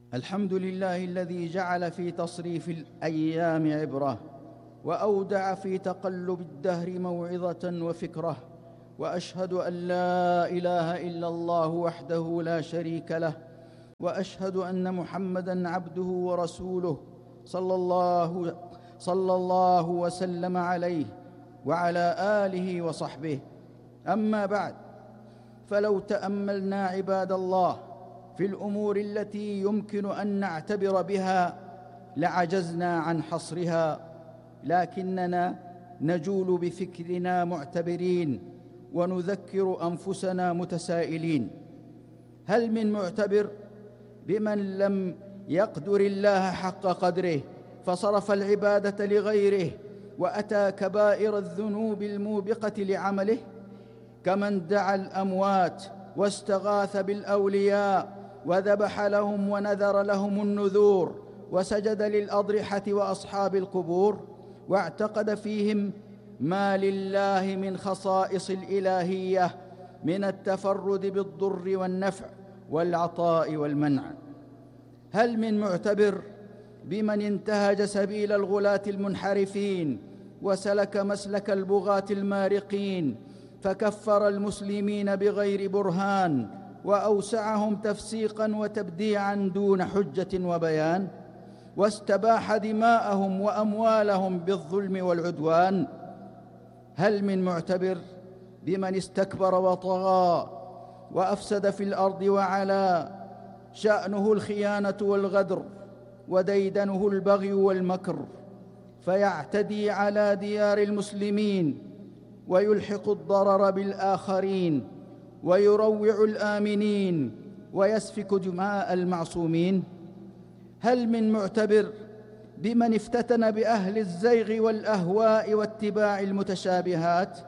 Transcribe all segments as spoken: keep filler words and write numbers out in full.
الحمد لله الذي جعل في تصريف الأيام عبرة، وأودع في تقلب الدهر موعظة وفكرة. وأشهد أن لا إله إلا الله وحده لا شريك له، وأشهد أن محمدًا عبده ورسوله صلى الله صلى الله وسلم عليه وعلى آله وصحبه. أما بعد، فلو تأملنا عباد الله في الأمور التي يمكن أن نعتبر بها لعجزنا عن حصرها، لكننا نجول بفكرنا معتبرين ونذكر أنفسنا متسائلين: هل من معتبر بمن لم يقدر الله حق قدره فصرف العبادة لغيره وأتى كبائر الذنوب الموبقة لعمله، كمن دعا الأموات واستغاث بالأولياء وذبح لهم ونذر لهم النذور وسجد للأضرحة وأصحاب القبور، واعتقد فيهم ما لله من خصائص الإلهية من التفرد بالضر والنفع والعطاء والمنع. هل من معتبر بمن انتهج سبيل الغلاة المنحرفين وسلك مسلك البغاة المارقين، فكفر المسلمين بغير برهان وأوسعهم تفسيقاً وتبديعاً دون حجة وبيان، واستباح دماءهم وأموالهم بالظلم والعدوان؟ هل من معتبر بمن استكبر وطغى وأفسد في الأرض وعلا شأنه الخيانة والغدر وديدنه البغي والمكر، فيعتدي على ديار المسلمين ويلحق الضرر بالآخرين ويروع الآمنين ويسفك دماء المعصومين؟ هل من معتبر بمن افتتن بأهل الزيغ والأهواء واتباع المتشابهات،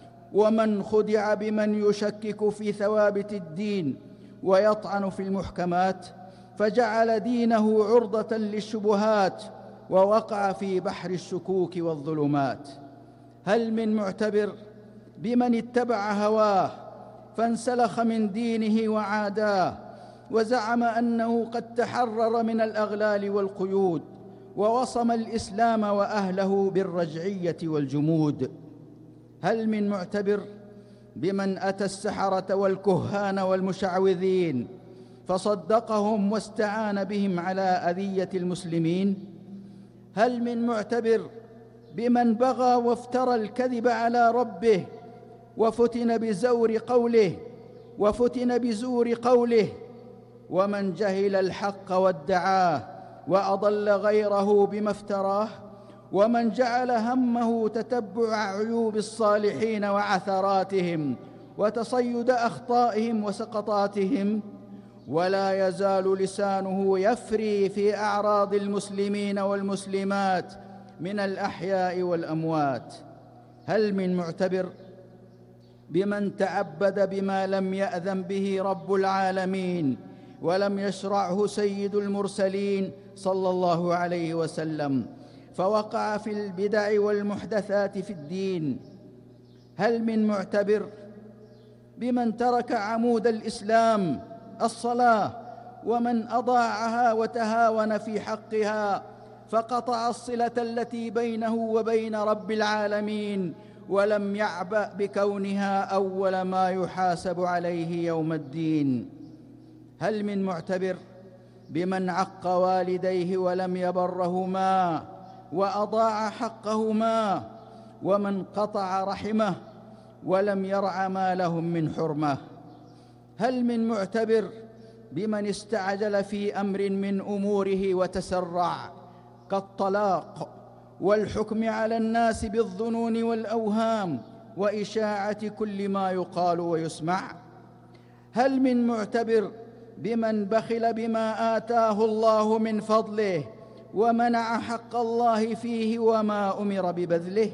ومن خدع بمن يشكك في ثوابت الدين ويطعن في المحكمات، فجعل دينه عرضة للشبهات ووقع في بحر الشكوك والظلمات؟ هل من معتبر بمن اتبع هواه فانسلخ من دينه وعاداه وزعم أنه قد تحرر من الأغلال والقيود ووصم الإسلام وأهله بالرجعية والجمود؟ هل من معتبر بمن أتى السحرة والكهان والمشعوذين فصدقهم واستعان بهم على أذية المسلمين؟ هل من معتبر بمن بغى وافترى الكذب على ربه وفتن بزور قوله وفتن بزور قوله ومن جهل الحق وادعاه وأضل غيره بما افتراه، ومن جعل همه تتبع عيوب الصالحين وعثراتهم وتصيد أخطائهم وسقطاتهم، ولا يزال لسانه يفري في أعراض المسلمين والمسلمات من الأحياء والأموات؟ هل من معتبر بمن تعبد بما لم يأذن به رب العالمين ولم يشرعه سيد المرسلين صلى الله عليه وسلم، فوقع في البدع والمحدثات في الدين؟ هل من معتبر بمن ترك عمود الإسلام الصلاة ومن أضاعها وتهاون في حقها فقطع الصلة التي بينه وبين رب العالمين ولم يعبأ بكونها أول ما يحاسب عليه يوم الدين؟ هل من معتبر بمن عق والديه ولم يبرهما وأضاع حقهما، ومن قطع رحمه ولم يرع ما لهم من حرمة؟ هل من معتبر بمن استعجل في أمر من أموره وتسرع كالطلاق والحكم على الناس بالظنون والأوهام وإشاعة كل ما يقال ويسمع؟ هل من معتبر بمن بخل بما آتاه الله من فضله ومنع حق الله فيه وما أمر ببذله؟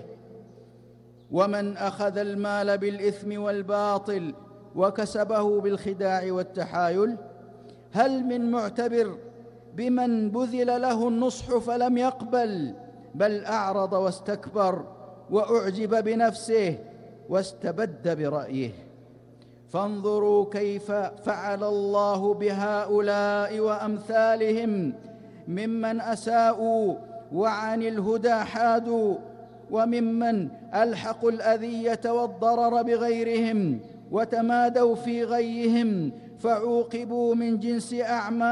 ومن أخذ المال بالإثم والباطل وكسبه بالخداع والتحايل؟ هل من معتبر بمن بذل له النصح فلم يقبل بل أعرض واستكبر وأعجب بنفسه واستبد برأيه؟ فانظروا كيف فعل الله بهؤلاء وأمثالهم ممن أساءوا وعن الهدى حادوا، وممن ألحقوا الأذية والضرر بغيرهم وتمادوا في غيهم فعوقبوا من جنس أعمالهم